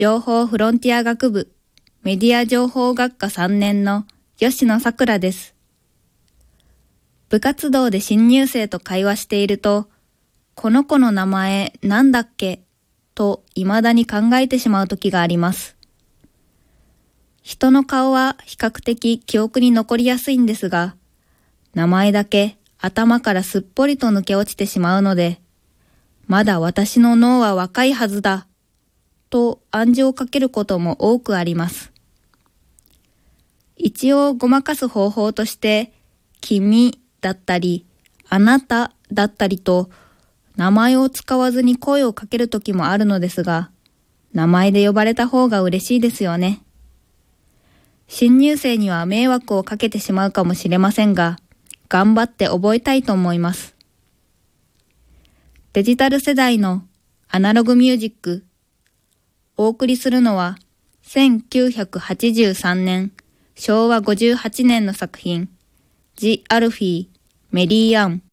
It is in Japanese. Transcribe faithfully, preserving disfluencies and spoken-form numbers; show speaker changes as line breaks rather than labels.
両方フロンティア学部メディア情報学科さんねんの吉野さくらです。部活動で新入生と会話していると、この子の名前なんだっけと未だに考えてしまう時があります。人の顔は比較的記憶に残りやすいんですが、名前だけ頭からすっぽりと抜け落ちてしまうので、まだ私の脳は若いはずだと暗示をかけることも多くあります。一応ごまかす方法として、君だったり、あなただったりと、名前を使わずに声をかけるときもあるのですが、名前で呼ばれた方が嬉しいですよね。新入生には迷惑をかけてしまうかもしれませんが、頑張って覚えたいと思います。デジタル世代のアナログミュージック。お送りするのは、せんきゅうひゃくはちじゅうさんねん、しょうわごじゅうはちねんの作品、ジ・アルフィー、メリー・アン。